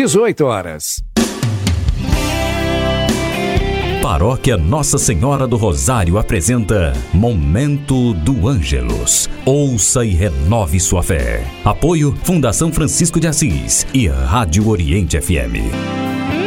18 horas. Paróquia Nossa Senhora do Rosário apresenta Momento do Ângelus. Ouça e renove sua fé. Apoio Fundação Francisco de Assis e Rádio Oriente FM.